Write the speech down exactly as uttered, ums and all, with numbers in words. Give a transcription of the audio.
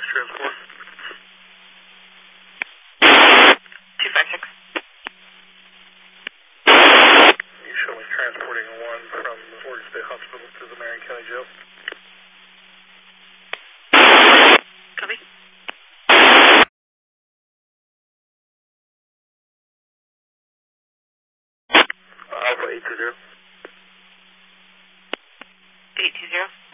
transport. two five six. You show me transporting one from Oregon State Hospital to the Marion County Jail. Copy. Alpha eight two zero. eight two zero.